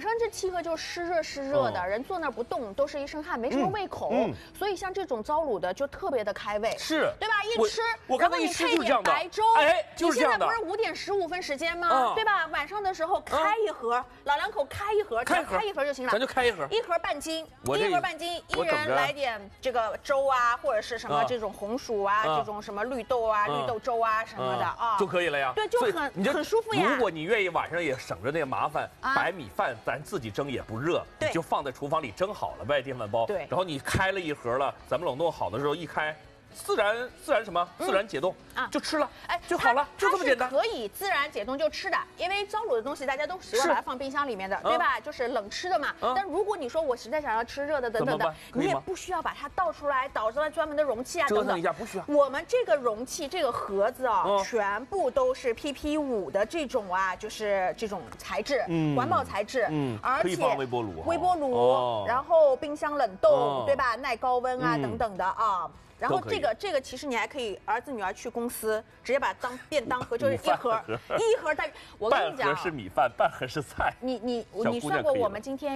上这气候就湿热的，人坐那儿不动都是一身汗，没什么胃口。所以像这种糟卤的就特别的开胃， 是， 对吧？一吃， 我刚才一吃就是这样的。 白粥， 哎，就是这样的。 你现在不是5点15分时间吗？对吧？晚上的时候开一盒，老两口开一盒，开一盒就行了。 咱就开一盒 ，1盒半斤，1盒半斤，一人来点这个粥啊，或者是什么这种红薯啊，这种什么绿豆啊、绿豆粥啊什么的啊， 就可以了呀。 对，就很舒服呀。 如果你愿意晚上也省着那个麻烦，白米饭咱自己蒸也不热，你就放在厨房里蒸好了呗，电饭煲。对，然后你开了一盒了，咱们冷冻好的时候一开。自然什么？自然解冻啊，就吃了，哎，就好了，就这么简单。 可以自然解冻就吃的，因为糟卤的东西大家都习惯把它放冰箱里面的，对吧？就是冷吃的嘛。但如果你说我实在想要吃热的等等的，你也不需要把它倒出来专门的容器啊等等。 折腾一下不需要。 我们这个容器这个盒子啊，全部都是 PP5的这种啊，就是这种材质，环保材质，而且可以放微波炉， 然后冰箱冷冻，对吧？耐高温啊等等的啊。然后这个其实你还可以儿子女儿去公司直接把它当便当盒，就是一盒带。我跟你讲， 半盒是米饭，半盒是菜。 你算过我们今天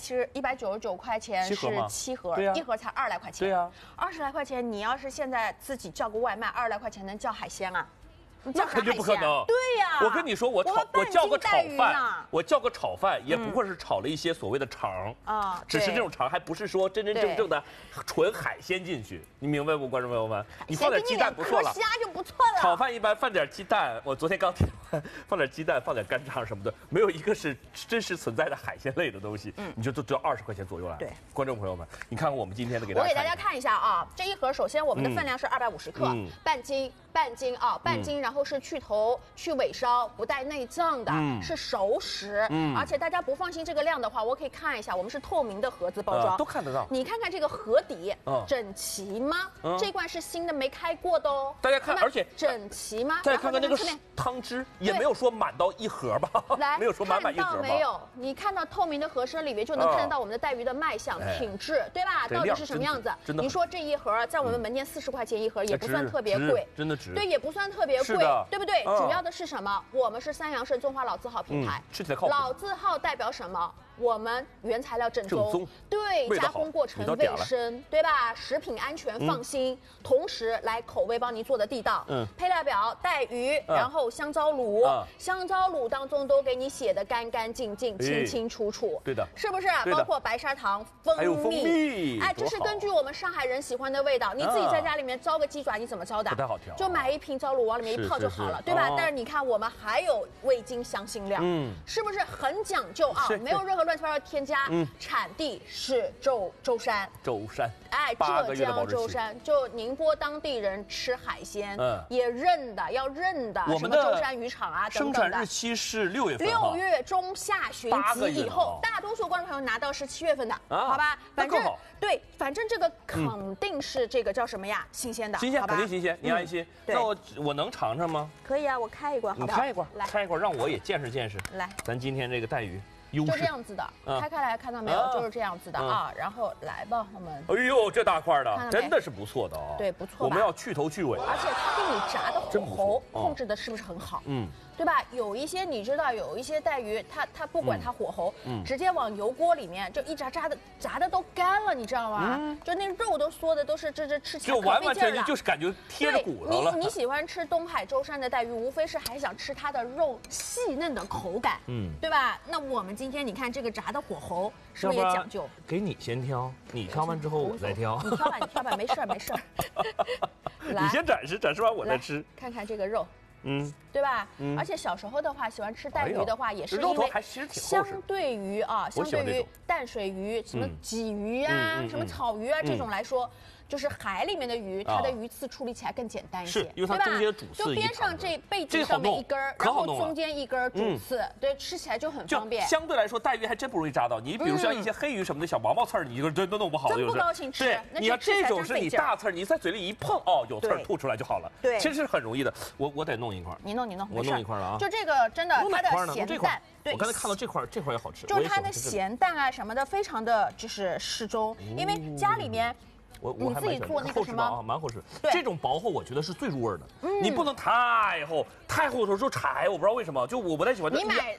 199块钱是7盒，一盒才20来块钱。 对呀 ，20来块钱，你要是现在自己叫个外卖，20来块钱能叫海鲜啊？ 那肯定不可能。 对呀， 我跟你说，我叫个炒饭，我叫个炒饭，也不过是炒了一些所谓的肠啊，只是这种肠还不是说真正的纯海鲜进去，你明白不，观众朋友们？你放点鸡蛋不错了， 虾就不错了。 炒饭一般放点鸡蛋，我昨天刚听完，放点鸡蛋，放点干肠什么的，没有一个是真实存在的海鲜类的东西，你就都只要20块钱左右了。对，观众朋友们，你看看我们今天的给大家， 我给大家看一下啊，这一盒首先我们的分量是250克，半斤啊，半斤，然后是去头、去尾梢、不带内脏的，是熟食。而且大家不放心这个量的话，我可以看一下，我们是透明的盒子包装， 都看得到。 你看看这个盒底整齐吗？这罐是新的，没开过的哦。 大家看，而且整齐吗？ 再看看那个汤汁，也没有说满到一盒吧？ 来， 没有说满一盒吧？ 没有，你看到透明的盒身里面就能看得到我们的带鱼的卖相、品质，对吧？到底是什么样子？你说这一盒在我们门店40块钱一盒，也不算特别贵， 真的值。 对，也不算特别贵，对不对？主要的是什么？我们是三阳市中华老字号品牌， 吃起来靠谱。 老字号代表什么？我们原材料正宗，对，加工过程卫生，对吧？食品安全放心，同时来口味帮您做的地道。配料表带鱼，然后香糟卤，香糟卤当中都给你写的干干净净、清清楚楚。 对的， 是不是？包括白砂糖、蜂蜜，哎，这是根据我们上海人喜欢的味道。你自己在家里面糟个鸡爪，你怎么糟的？ 不太好调， 就买一瓶糟卤往里面一泡就好了，对吧？但是你看，我们还有味精、香辛料，是不是很讲究啊？没有任何乱七八糟添加，产地是舟山，哎，浙江舟山，就宁波当地人吃海鲜，也认的，要认的，什么舟山渔场啊等等的。 生产日期是6月份 ，6月中下旬及以后，大多数观众朋友拿到是7月份的，好吧？反正对，反正这个肯定是这个叫什么呀？新鲜的， 新鲜肯定新鲜，你安心。那我能尝尝吗？ 可以啊，我开一罐， 你开一罐，来开一罐，让我也见识见识。 来， 咱今天这个带鱼。 就这样子的，开开来看到没有？就是这样子的啊。然后来吧，我们。 哎呦，这大块的真的是不错的哦。 对，不错。 我们要去头去尾， 而且它给你炸的火候控制的是不是很好？对吧？有一些你知道，有一些带鱼，它不管它火候，直接往油锅里面就一炸的都干了，你知道吗？就那肉都缩的都是这吃起来就完完全全就是感觉贴着骨头了。 你喜欢吃东海舟山的带鱼，无非是还想吃它的肉细嫩的口感，对吧？那我们今天你看这个炸的火候是不是也讲究？ 给你先挑，你挑完之后我再挑。 你挑吧，没事儿。 你先展示完我再吃。 看看这个肉。对吧？而且小时候的话，喜欢吃带鱼的话，也是因为相对于淡水鱼、什么鲫鱼啊、什么草鱼啊这种来说，就是海里面的鱼，它的鱼刺处理起来更简单一些， 因为它中间主刺， 就边上这背脊上面一根，然后中间一根主刺，对，吃起来就很方便。 相对来说，带鱼还真不容易扎到你。比如像一些黑鱼什么的小毛毛刺儿，你一根都弄不好， 真不高兴吃。 对，你要这种是你大刺儿，你在嘴里一碰，有刺儿吐出来就好了。 对， 其实是很容易的。我得弄一块。 你弄， 我弄一块了啊。 就这个真的，它的咸淡。 对，我刚才看到这块也好吃， 就是它的咸淡啊什么的，非常的就是适中，因为家里面。你自己做那个什么蛮厚实，这种薄厚我觉得是最入味的。你不能太厚，太厚的时候就柴，我不知道为什么，就我不太喜欢。 你买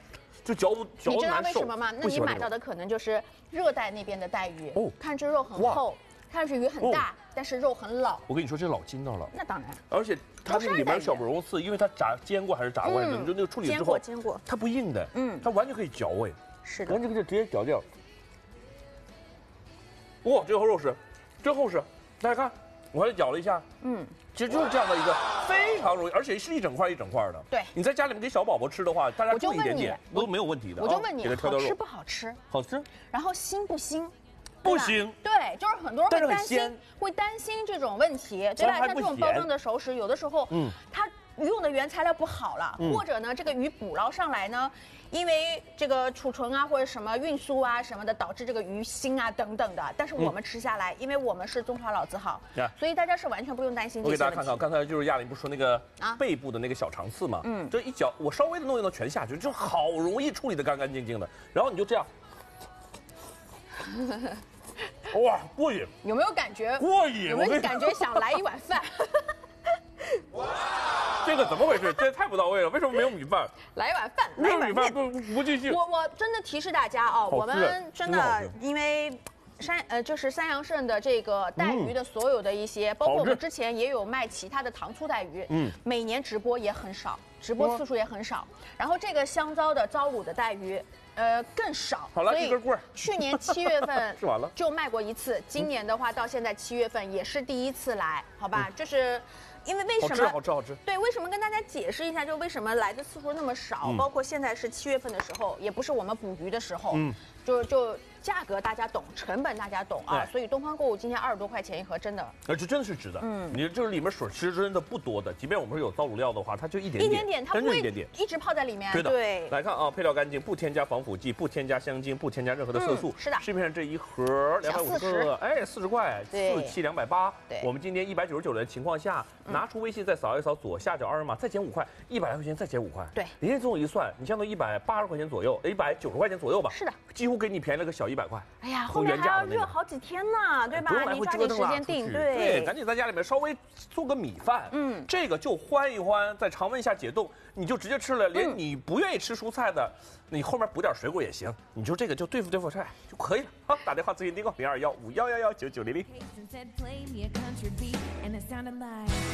就嚼难受。 你知道为什么吗？那你买到的可能就是热带那边的带鱼，看这肉很厚，看上去鱼很大，但是肉很老。 我跟你说，这老筋道了。 那当然。 而且它这里面小螺丝，因为它煎过还是炸过，就那个处理之后， 煎过， 它不硬的，它完全可以嚼哎。 是的， 完全可以直接嚼掉。哇，这个肉是真厚实，大家看，我还咬了一下，其实就是这样的一个非常容易，而且是一整块一整块的。 对， 你在家里面给小宝宝吃的话，大家注意一点点都没有问题的。 我就问你，好吃不好吃？ 好吃。 然后腥不腥？ 不腥。 对，就是很多人会担心这种问题，对吧？像这种包装的熟食，有的时候，它用的原材料不好了，或者呢，这个鱼捕捞上来呢，因为这个储存啊或者什么运输啊什么的，导致这个鱼腥啊等等的。但是我们吃下来，因为我们是中华老字号，所以大家是完全不用担心这些问题。 我给大家看看，刚才就是亚玲不是说那个背部的那个小肠刺嘛，这一嚼，我稍微的弄一弄全下去，就好容易处理的干干净净的。然后你就这样，哇，过瘾！ 有没有感觉过瘾？ 有没有感觉想来一碗饭？ 哇，这个怎么回事？这太不到位了，为什么没有米饭？ 来一碗饭， 没有米饭不继续。 我真的提示大家啊，我们真的因为就是三阳盛的这个带鱼的所有的一些，包括我们之前也有卖其他的糖醋带鱼，每年直播也很少，直播次数也很少。然后这个香糟的糟卤的带鱼，更少。 好了，一根棍儿。 去年7月份吃完了就卖过一次，今年的话到现在7月份也是第一次来，好吧？就是因为为什么？ 好吃。 对，为什么跟大家解释一下，就为什么来的次数那么少？包括现在是7月份的时候，也不是我们捕鱼的时候，就价格大家懂，成本大家懂啊，所以东方购物今天20多块钱一盒，真的， 而且真的是值的。你就是里面水吃真的不多的，即便我们是有糟卤料的话，它就一点点， 它不会一直泡在里面。对， 来看啊，配料干净，不添加防腐剂，不添加香精，不添加任何的色素。 是的， 市面上这一盒250个，哎，40块，47280。 对， 我们今天199的情况下，拿出微信再扫一扫左下角二维码，再减5块，100来块钱再减5块。 对， 人家这么一算，你相当于180块钱左右，190块钱左右吧。 是的， 几乎给你便宜了个小100块。 哎呀，后面还要热好几天呢，对吧？你抓紧时间订， 对，赶紧在家里面稍微做个米饭，这个就欢一欢，在常温下解冻，你就直接吃了。连你不愿意吃蔬菜的，你后面补点水果也行，你就这个就对付菜就可以了。好，打电话咨询订购0215119900。